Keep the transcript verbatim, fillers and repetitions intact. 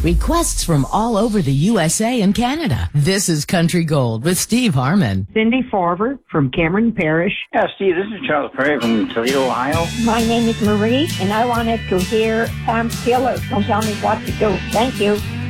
Requests from all over the U S A and Canada. This is Country Gold with Steve Harmon. Cindy Farber from Cameron Parish. Yeah, Steve, this is Charles Perry from Toledo, Ohio. My name is Marie, and I wanted to hear Pam Keeler. Don't tell me what to do. Thank you.